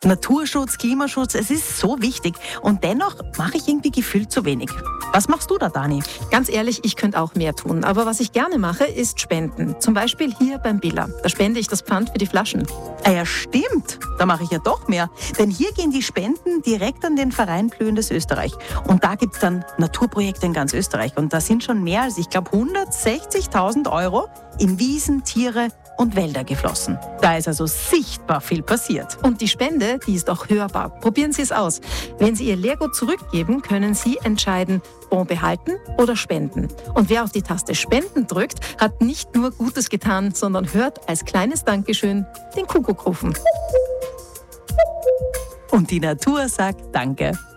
Naturschutz, Klimaschutz, es ist so wichtig. Und dennoch mache ich irgendwie gefühlt zu wenig. Was machst du da, Dani? Ganz ehrlich, ich könnte auch mehr tun. Aber was ich gerne mache, ist spenden. Zum Beispiel hier beim Billa. Da spende ich das Pfand für die Flaschen. Ah ja, stimmt. Da mache ich ja doch mehr. Denn hier gehen die Spenden direkt an den Verein Blühendes Österreich. Und da gibt es dann Naturprojekte in ganz Österreich. Und da sind schon mehr als, ich glaube, 160.000 Euro in Wiesen, Tiere und Wälder geflossen. Da ist also sichtbar viel passiert. Und die Spende, die ist auch hörbar. Probieren Sie es aus. Wenn Sie Ihr Leergut zurückgeben, können Sie entscheiden, Bon behalten oder spenden. Und wer auf die Taste Spenden drückt, hat nicht nur Gutes getan, sondern hört als kleines Dankeschön den Kuckuck rufen. Und die Natur sagt Danke.